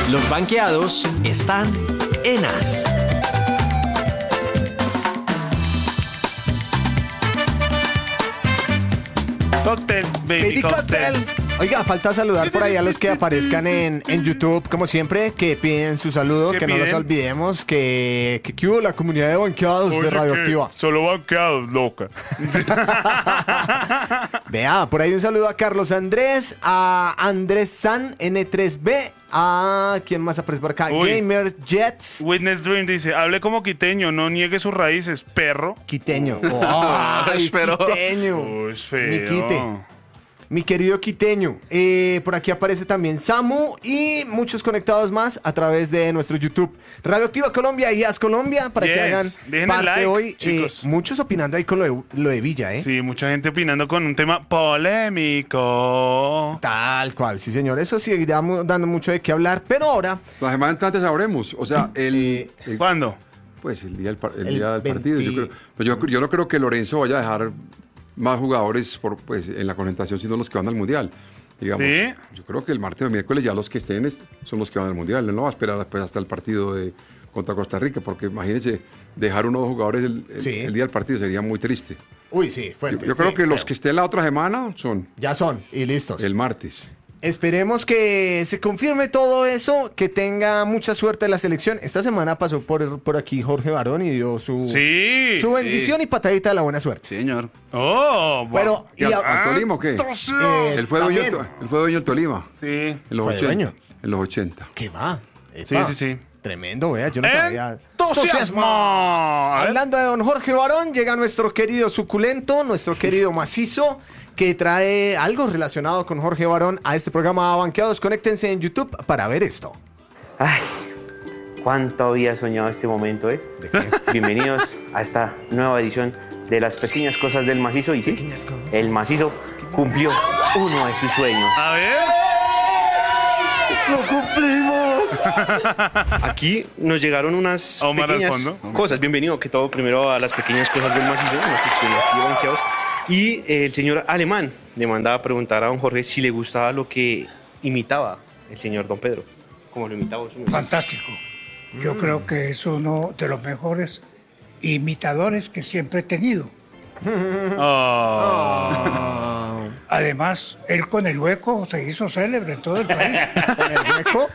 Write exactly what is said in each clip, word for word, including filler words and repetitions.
Los banqueados están en As. Cóctel, baby, Baby cóctel. Cocktail. Oiga, falta saludar por ahí a los que aparezcan en, en YouTube, como siempre, que piden su saludo, ¿Qué que no piden? los olvidemos, que, que, que hubo la comunidad de banqueados de Radioactiva. Solo banqueados, loca. Vea, por ahí un saludo a Carlos Andrés, a Andrés San, N tres B, a... ¿quién más aparece por acá? Uy. Gamer Jets, Witness Dream dice, hable como quiteño, no niegue sus raíces, perro. Quiteño. ¡Ay, Pero- Quiteño! Uy, feo. Mi quite. Mi querido Quiteño. Eh, por aquí aparece también Samu y muchos conectados más a través de nuestro YouTube. Radioactiva Colombia y As Colombia para que Yes. hagan Dejen el parte like, hoy. Eh, chicos. muchos opinando ahí con lo de, lo de Villa, ¿eh? Sí, mucha gente opinando con un tema polémico. Tal cual, sí señor. Eso seguirá mu- dando mucho de qué hablar. Pero ahora, La semana entrante sabremos. O sea, el, el- ¿Cuándo? pues el día del, par- el El día del partido. Yo, veinte. creo, pues yo, yo no creo que Lorenzo vaya a dejar más jugadores por, pues, en la concentración, sino los que van al Mundial. Digamos, ¿Sí? Yo creo que el martes o miércoles ya los que estén es- son los que van al Mundial. Él no va a esperar después hasta el partido de, contra Costa Rica, porque imagínense, dejar uno o dos jugadores el, el- Sí. el día del partido sería muy triste. uy, sí, Yo, fuerte. yo creo sí, que los feo. que estén la otra semana son Ya son, y listos. el martes. Esperemos que se confirme todo eso, que tenga mucha suerte la selección. Esta semana pasó por, por aquí Jorge Barón y dio su, Sí. su bendición y patadita de la buena suerte. Sí, señor. Oh, Pero, ¿Y y al, a- al Tolima o qué? eh, Él fue, dueño, también. del To- él fue dueño del Tolima. Sí. En los ¿Fue ochenta. dueño? En los ochenta. ¿Qué va? Sí, Epa. sí, sí. Tremendo, vea, yo no sabía. ¡Entusiasmo! A ver. Hablando de don Jorge Barón, llega nuestro querido suculento, nuestro querido macizo, que trae algo relacionado con Jorge Barón a este programa Banqueados. Conéctense en YouTube para ver esto. Ay, cuánto había soñado este momento, ¿eh? ¿De qué? Bienvenidos a esta nueva edición de las pequeñas cosas del macizo. Y sí, Pequeñas cosas. el macizo cumplió uno de sus sueños. A ver. ¡Lo cumplimos! Aquí nos llegaron unas A Omar al pequeñas fondo. cosas. Bienvenido, que todo primero a las pequeñas cosas del macizo, una sección aquí de banqueados. Y eh, el señor Alemán le mandaba a preguntar a don Jorge si le gustaba lo que imitaba el señor don Pedro. Como lo imitaba su Fantástico. Yo creo que es uno de los mejores imitadores que siempre he tenido. Oh. Además, él con el hueco se hizo célebre en todo el país. ¿Con el hueco?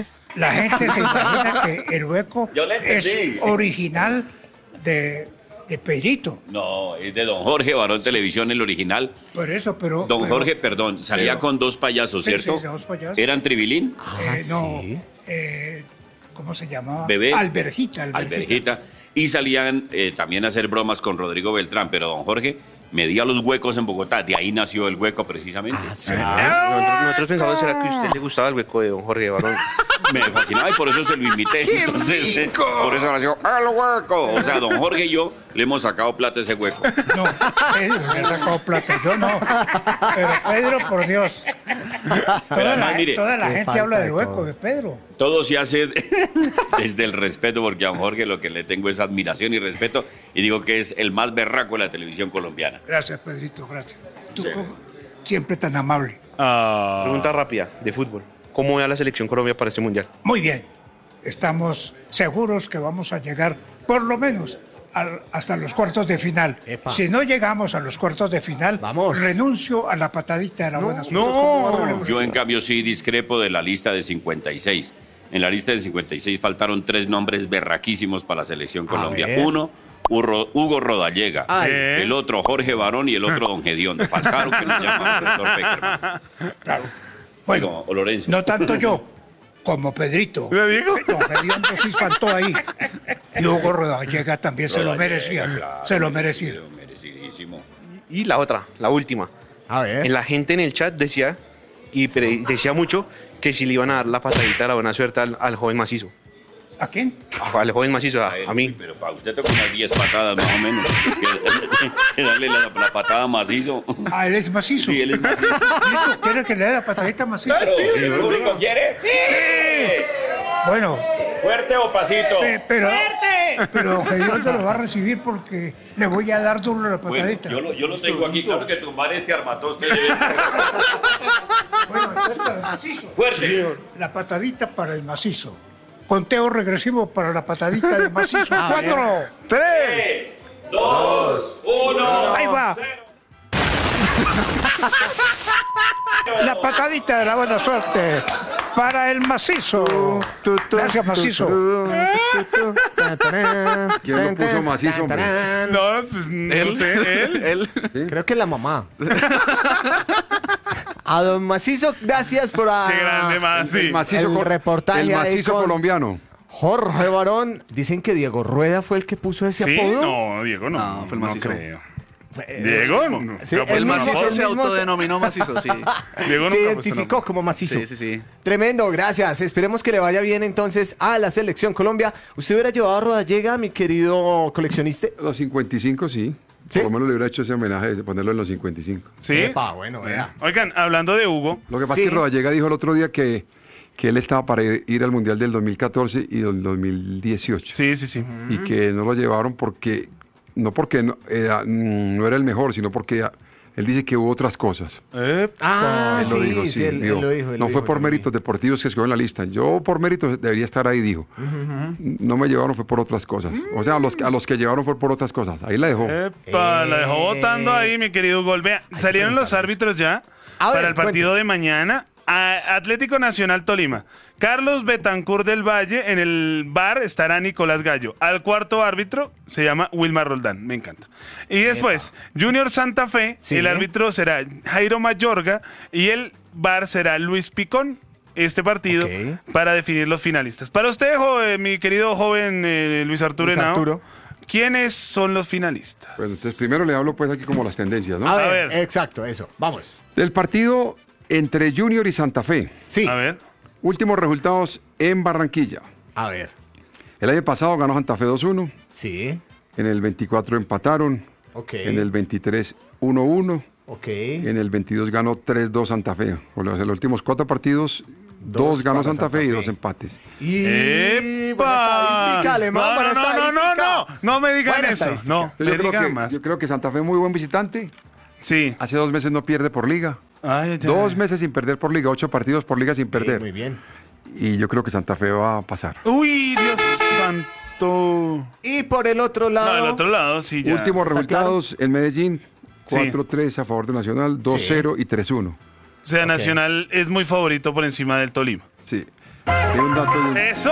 La gente se imagina que el hueco Yo le es entendí. original de, de Pedrito. No, es de Don Jorge Barón Televisión, el original. Por eso, pero... Don pero, Jorge, perdón, salía pero- con dos payasos, Sí, ¿cierto? sí, dos payasos. ¿Eran Tribilín? eh, no, sí. eh, ¿cómo se llamaba? Bebé. Alberjita, Alberjita. Alberjita. Y salían eh, también a hacer bromas con Rodrigo Beltrán, pero Don Jorge medía los huecos en Bogotá. De ahí nació el hueco precisamente. sí. Nosotros, nosotros pensamos era que a usted le gustaba el hueco de don Jorge Barón. Me fascinaba y por eso se lo invité. Entonces, eh, por eso nació el hueco. O sea, Don Jorge y yo le hemos sacado plata a ese hueco. No, Pedro me ha sacado plata, yo no. Pero Pedro, por Dios. Toda además, la, mire, toda la qué gente falta habla de del hueco todo. de Pedro. Todo se hace desde el respeto, porque a Don Jorge lo que le tengo es admiración y respeto. Y digo que es el más berraco de la televisión colombiana. Gracias, Pedrito, gracias. Tú Sí. como- siempre tan amable. Ah. Pregunta rápida de fútbol. ¿Cómo ve a la selección Colombia para este mundial? Muy bien. Estamos seguros que vamos a llegar por lo menos al- hasta los cuartos de final. Epa. Si no llegamos a los cuartos de final, Vamos. renuncio a la patadita de la buena suerte. No. Yo, en cambio, sí discrepo de la lista de cincuenta y seis. En la lista de cincuenta y seis faltaron tres nombres berraquísimos para la selección Colombia. ver. Uno, Hugo Hugo Rodallega. Ay. El otro, Jorge Barón, y el otro, Don Gediondo. Faltaron que nos llama profesor Peckerman. Claro. Bueno, Digo, o Lorenzo. no tanto yo como Pedrito. ¿Le digo? Don Gediondo sí faltó ahí. Y Hugo Rodallega también se lo Rodallega, merecía. claro, se lo merecía. merecido, Merecidísimo. Y la otra, la última. A ver. La gente en el chat decía, y pre- decía mucho, que si le iban a dar la patadita de la buena suerte al, al joven macizo. ¿A quién? Al joven macizo, a, él, a mí. Pero para usted toca unas diez patadas más o menos. que, que darle la, la patada macizo. Ah, él es macizo. Sí, él es macizo. ¿Listo? ¿Quiere que le dé la patadita maciza? Claro, ¿el público quiere? ¡Sí! Bueno, ¿Fuerte o pasito? eh, pero Pero don Gediondo lo va a recibir porque le voy a dar duro la Bueno, patadita. yo lo, yo lo tengo aquí, claro que tumbar este armatoste. Bueno, entonces para el macizo. Fuerte. La patadita para el macizo. Conteo regresivo para la patadita del macizo. Cuatro. Tres. Dos, uno. Ahí va. La patadita de la buena suerte para el macizo. Tu, tu, Gracias, tu, macizo. tu, tu, tu, ta, tarán, ¿Quién lo puso tan, macizo, tan, hombre? tarán. No, pues no sé, él. Él. ¿Sí? Creo que la mamá. A don Macizo, gracias por a- Qué grande más, El sí. macizo, El col- reportaje el ahí macizo con- colombiano. Jorge Barón. Dicen que Diego Rueda fue el que puso ese Sí, apodo. no, Diego no. No, fue el no macizo. creo. Diego no. Sí, nunca él El puso mismo- macizo él se mismo- autodenominó macizo, sí. Diego nunca Se puso identificó nombre. como macizo. Sí, sí, sí. Tremendo, gracias. Esperemos que le vaya bien entonces a la selección Colombia. ¿Usted hubiera llevado a Rodallega, mi querido coleccionista? Los cincuenta y cinco, sí. ¿Sí? Por lo menos le hubiera hecho ese homenaje de ponerlo en los cincuenta y cinco. Sí. Epa, bueno, vea. Oigan, hablando de Hugo, Lo que pasa Sí. es que Rodallega dijo el otro día que, que él estaba para ir, ir al Mundial del dos mil catorce y del dos mil dieciocho. sí, sí, sí. Y que no lo llevaron porque, no porque no era, mm, no era el mejor, sino porque ah, él dice que hubo otras cosas. Epa. Ah, Él lo sí, dijo, sí, sí, él, dijo, él lo dijo. él no lo fue dijo, por él lo méritos deportivos que escogió en la lista. Yo por méritos debería estar ahí, dijo. No me llevaron, fue por otras cosas. O sea, a los, a los que llevaron fue por otras cosas. Ahí la dejó. Epa, la dejó votando ahí, mi querido Gol. Vea, salieron los árbitros ya A ver, para el partido de mañana. A- Atlético Nacional Tolima. Carlos Betancur del Valle. En el bar estará Nicolás Gallo. Al cuarto árbitro se llama Wilmar Roldán. Me encanta. Y después, Junior Santa Fe. Sí. El árbitro será Jairo Mayorga. Y el bar será Luis Picón. Este partido Ok. para definir los finalistas. Para usted, joven, mi querido joven eh, Luis Arturo Luis Henao, Arturo. ¿quiénes son los finalistas? Bueno, entonces primero le hablo pues aquí como las tendencias, ¿no? A A ver, ver. exacto, eso. Vamos. Del partido entre Junior y Santa Fe. Sí. A ver. Últimos resultados en Barranquilla. A ver. El año pasado ganó Santa Fe dos uno. Sí. En el veinticuatro empataron. Ok. En el veintitrés uno uno. Ok. En el veintidós ganó tres dos Santa Fe. O sea, los últimos cuatro partidos, Dos dos ganó para Santa, Santa Fe y Fe. dos empates. Y ¡Epa! buena estadística, alemán, no, buena no, no, no, no, estadística. no, no me digan Buena eso. estadística. No, Yo me creo, digan que, más. yo creo que Santa Fe es muy buen visitante. Sí. Hace dos meses no pierde por liga. Ay, ay, ay. Dos meses sin perder por liga, ocho partidos por liga sin Sí, perder. muy bien. Y yo creo que Santa Fe va a pasar. Uy, Dios santo. Y por el otro lado. No, del otro lado, sí, ya. Últimos ¿Está resultados en Medellín, Sí. cuatro tres a favor de Nacional, dos cero y tres uno. O sea, Nacional es muy favorito por encima del Tolima. Sí. Hay un dato de, ¡Eso!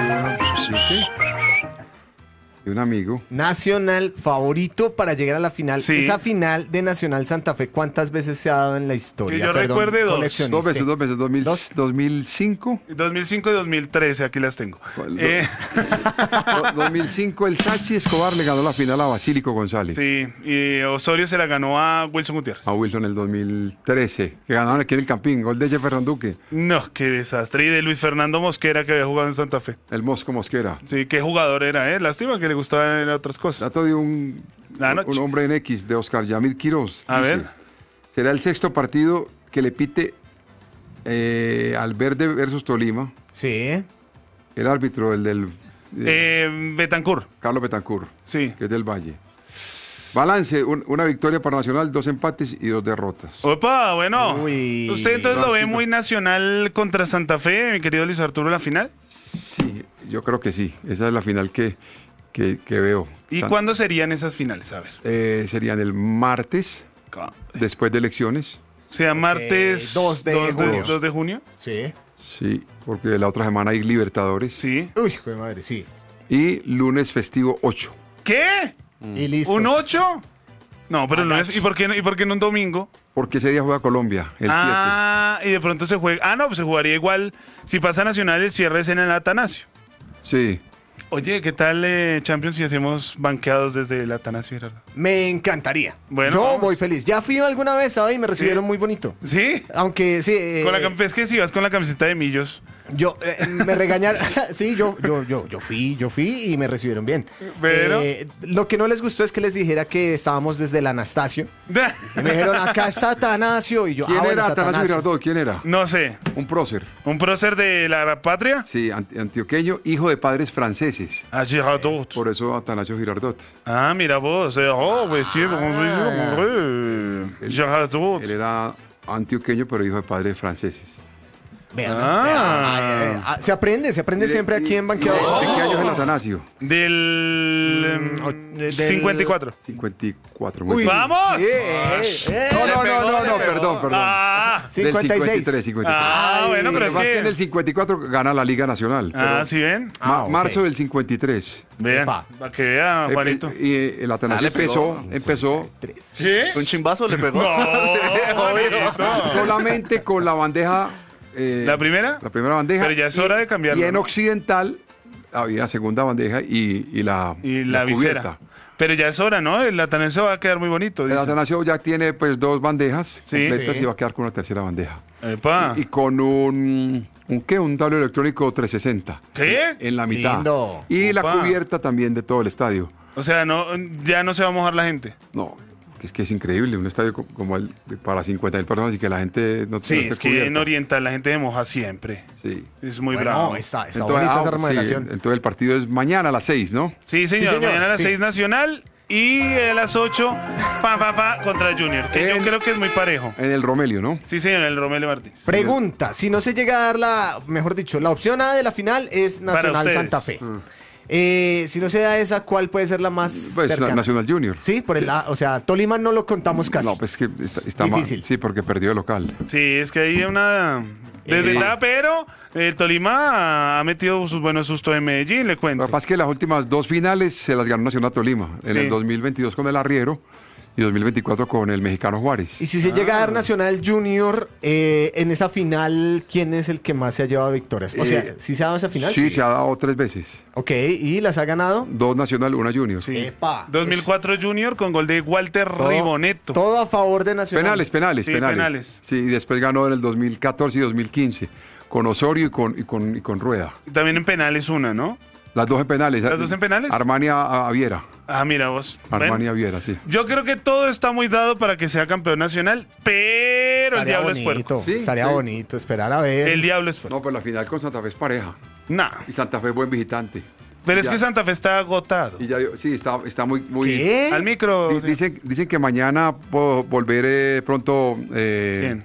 de un amigo. Nacional favorito para llegar a la final. Sí. Esa final de Nacional Santa Fe, ¿cuántas veces se ha dado en la historia? Que yo recuerde dos. coleccionista. Dos veces, dos veces, dos mil, ¿Dos? dos mil cinco. dos mil cinco y dos mil trece, aquí las tengo. ¿Cuál? Eh, do- dos mil cinco el Sachi Escobar le ganó la final a Basílico González. sí, y Osorio se la ganó a Wilson Gutiérrez. A Wilson en el dos mil trece, que ganaron aquí en el Campín, gol de Jefferson Duque, No, qué desastre. Y de Luis Fernando Mosquera, que había jugado en Santa Fe. el Mosco Mosquera. Sí, qué jugador era, ¿eh? Lástima que le gustaban otras cosas. Dato de un, La noche. un hombre en X, de Oscar Yamil Quiroz. A Dice, ver. será el sexto partido que le pite eh, al Verde versus Tolima, Sí. el árbitro, el del eh, Eh, Betancourt, Carlos Betancur, sí. que es del Valle. Balance, un- una victoria para Nacional, dos empates y dos derrotas. Opa, bueno. Uy. ¿Usted entonces lo ve Racito. muy nacional contra Santa Fe, mi querido Luis Arturo, la final? Sí, yo creo que sí. Esa es la final que, que, que veo. ¿Y San- cuándo serían esas finales? A ver. eh, serían el martes, después de elecciones. O sea, martes dos de junio. dos de junio. Sí. Sí, porque la otra semana hay Libertadores. Sí. Uy, hijo de madre, sí. Y lunes festivo ocho. ¿Qué? Y listo. ¿Un ocho? No, pero no es. Agacho. ¿Y por qué no, y por qué no un domingo? Porque ese día juega Colombia, el ah, y de pronto se juega. Ah, no, pues se jugaría igual. Si pasa Nacional, el cierre es en el Atanasio. siete. Sí. Oye, ¿qué tal eh, Champions si hacemos banqueados desde el Atanasio, Gerardo? Me encantaría. Bueno, Yo vamos. voy feliz. Ya fui alguna vez, ¿sabes? Y me recibieron Sí. muy bonito. ¿Sí? Aunque sí. eh, Con la cam- es que si vas con la camiseta de Millos, Yo, eh, me regañaron. Sí, yo, yo, yo, yo fui, yo fui y me recibieron bien. Pero- Eh, lo que no les gustó es que les dijera que estábamos desde el Anastasio. Y me dijeron, acá está Atanasio. Y yo, ¿Quién ah, bueno, era es Atanasio Atanasio. Girardot? ¿Quién era? No sé. Un prócer. ¿Un prócer de la patria? Sí, ant- antioqueño, hijo de padres franceses. Ah, Girardot. Por eso Atanasio Girardot. Ah, mira vos. eh, Oh, pues sí, vamos a ver. Girardot. Él era antioqueño, pero hijo de padres franceses. Vean, Ah. vean, ay, ay, ah, se aprende, se aprende siempre aquí en Banqueados. ¿De qué año es el Atanasio? Del em, del- cincuenta y cuatro. cincuenta y cuatro. Muy Uy, bien. ¡Vamos! sí, eh, eh. No, no, no, no, no, perdón, perdón. Ah, Del cincuenta y seis. cincuenta y tres, cincuenta y tres. ah, Ay, bueno, pero es Además que que... en el cincuenta y cuatro gana la Liga Nacional. Ah, pero ¿sí ven? ma- Ah, ok. Marzo del cincuenta y tres. Vean, Epa. para que vea, Eh, Juanito. eh, Y eh, el Atanasio Ah, le pegó. empezó, empezó ¿Qué? ¿Un chimbazo le pegó? No, Juanito. solamente con la bandeja. eh, ¿La primera? La primera bandeja. Pero ya es hora de cambiarlo, Y en ¿no? Occidental había segunda bandeja y, y la, Y la, cubierta. visera. Pero ya es hora, ¿no? El Atanasio va a quedar muy bonito, El dice. Atanasio ya tiene pues dos bandejas Sí. completas Sí. y va a quedar con una tercera bandeja. Epa. Y con un, un ¿qué? Un tablero electrónico trescientos sesenta. ¿Qué? En la mitad. Lindo. Y la Opa. cubierta también de todo el estadio. O sea, no, ya no se va a mojar la gente. No, que es que es increíble, un estadio co- como el de- para cincuenta mil personas y que la gente no no Sí, esté es que cubierta. en Oriental la gente se moja siempre. Sí. Es muy Bueno, bravo. está, está Entonces, bonita ah, esa sí, remodelación. entonces el partido es mañana a las seis, ¿no? Sí, señor. Sí, señor, Mañana a las sí. seis Nacional y a las ocho pa, pa, pa, contra Junior. Que yo En- creo que es muy parejo. En el Romelio, ¿no? Sí, señor, el Romelio Martínez. Pregunta, si no se llega a dar la, mejor dicho, la opción A de la final es Nacional ustedes. Santa Fe. Mm. Eh, si no se da esa, ¿cuál puede ser la más Pues cercana? Nacional Junior. Sí, por el, A- o sea, Tolima no lo contamos casi. No, pues que está, está mal. Difícil. Sí, porque perdió el local. Sí, es que hay una desventaja, pero el Tolima ha metido sus buenos sustos en Medellín, le Lo cuento. que pasa es que las últimas dos finales se las ganó Nacional Tolima. En Sí. el dos mil veintidós con el Arriero y dos mil veinticuatro con el mexicano Juárez. Y si se llega a dar Nacional Junior, eh, en esa final, ¿quién es el que más se ha llevado victorias? O sea, Eh, ¿sí se ha dado esa final? Sí, se ha dado tres veces. Ok, ¿y las ha ganado? Dos Nacional, una Junior. Sí. Epa. dos mil cuatro Junior con gol de Walter Todo- Riboneto. Todo a favor de Nacional. Penales, penales, Sí, penales. penales. Sí, y después ganó en el dos mil catorce y dos mil quince con Osorio y con, y con, y con Rueda. También en penales una, ¿no? Las dos en penales. ¿Las dos en penales? Armania Aviera. Ah, mira vos. Armania Bueno, Aviera, sí. yo creo que todo está muy dado para que sea campeón nacional, pero el Estaría diablo es bonito, puerco. Sí, estaría sí. bonito esperar a ver. El diablo es puerco. No, pues la final con Santa Fe es pareja. Nah. Y Santa Fe es buen visitante. Pero es Ya. que Santa Fe está agotado. Y ya, sí, está, está muy... muy ¿Qué? Al micro. Di- Dicen, dicen que mañana po- volver eh, pronto eh, ¿Quién?